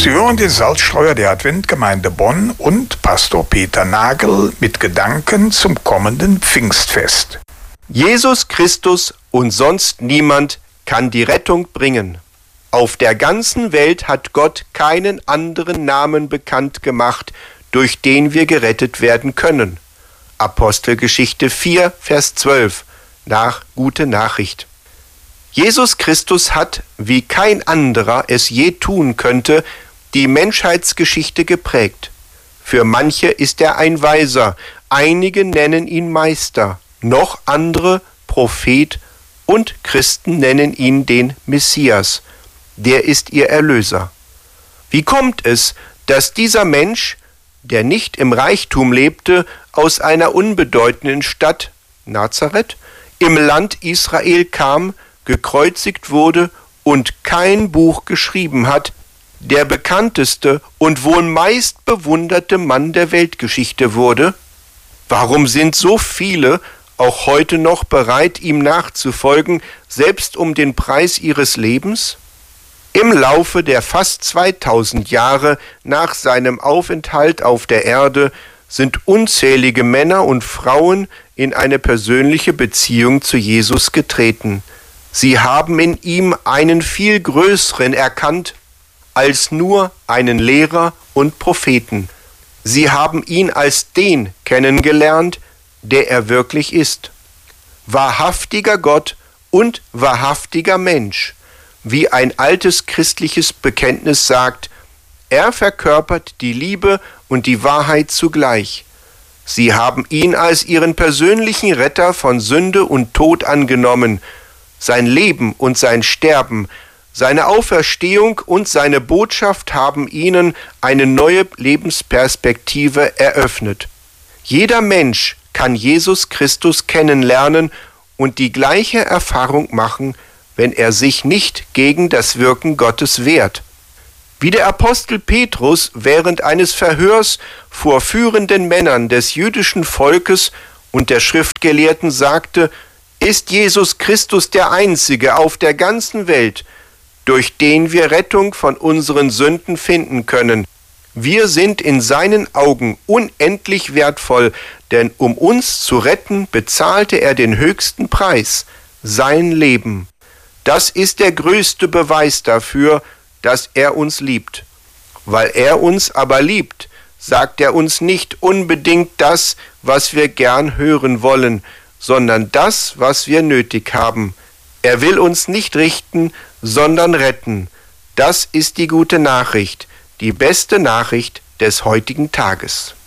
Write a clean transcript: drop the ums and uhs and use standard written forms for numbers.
Sie hören den Salzstreuer der Adventgemeinde Bonn und Pastor Peter Nagel mit Gedanken zum kommenden Pfingstfest. Jesus Christus und sonst niemand kann die Rettung bringen. Auf der ganzen Welt hat Gott keinen anderen Namen bekannt gemacht, durch den wir gerettet werden können. Apostelgeschichte 4, Vers 12 nach Gute Nachricht. Jesus Christus hat, wie kein anderer es je tun könnte, die Menschheitsgeschichte geprägt. Für manche ist er ein Weiser, einige nennen ihn Meister, noch andere Prophet und Christen nennen ihn den Messias. Der ist ihr Erlöser. Wie kommt es, dass dieser Mensch, der nicht im Reichtum lebte, aus einer unbedeutenden Stadt, Nazareth, im Land Israel kam, gekreuzigt wurde und kein Buch geschrieben hat, der bekannteste und wohl meist bewunderte Mann der Weltgeschichte wurde? Warum sind so viele auch heute noch bereit, ihm nachzufolgen, selbst um den Preis ihres Lebens? Im Laufe der fast 2000 Jahre nach seinem Aufenthalt auf der Erde sind unzählige Männer und Frauen in eine persönliche Beziehung zu Jesus getreten. Sie haben in ihm einen viel größeren erkannt als nur einen Lehrer und Propheten. Sie haben ihn als den kennengelernt, der er wirklich ist. Wahrhaftiger Gott und wahrhaftiger Mensch. Wie ein altes christliches Bekenntnis sagt, er verkörpert die Liebe und die Wahrheit zugleich. Sie haben ihn als ihren persönlichen Retter von Sünde und Tod angenommen. Sein Leben und sein Sterben, seine Auferstehung und seine Botschaft haben ihnen eine neue Lebensperspektive eröffnet. Jeder Mensch kann Jesus Christus kennenlernen und die gleiche Erfahrung machen, wenn er sich nicht gegen das Wirken Gottes wehrt. Wie der Apostel Petrus während eines Verhörs vor führenden Männern des jüdischen Volkes und der Schriftgelehrten sagte, ist Jesus Christus der Einzige auf der ganzen Welt, durch den wir Rettung von unseren Sünden finden können. Wir sind in seinen Augen unendlich wertvoll, denn um uns zu retten, bezahlte er den höchsten Preis, sein Leben. Das ist der größte Beweis dafür, dass er uns liebt. Weil er uns aber liebt, sagt er uns nicht unbedingt das, was wir gern hören wollen, sondern das, was wir nötig haben. Er will uns nicht richten, sondern retten. Das ist die gute Nachricht, die beste Nachricht des heutigen Tages.